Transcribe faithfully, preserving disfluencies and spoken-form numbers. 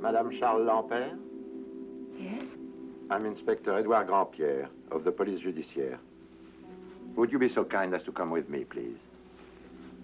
Madame Charles Lampert? Yes? I'm Inspector Edouard Grandpierre of the police judiciaire. Would you be so kind as to come with me, please?